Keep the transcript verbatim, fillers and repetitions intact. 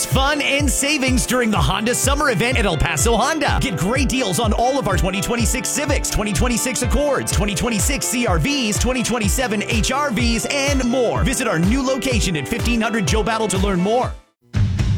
fun and savings during the Honda Summer Event at El Paso Honda. Get great deals on all of our twenty twenty-six Civics, twenty twenty-six Accords, twenty twenty-six C R Vs, twenty twenty-seven H R Vs, and more. Visit our new location at fifteen hundred Joe Battle to learn more.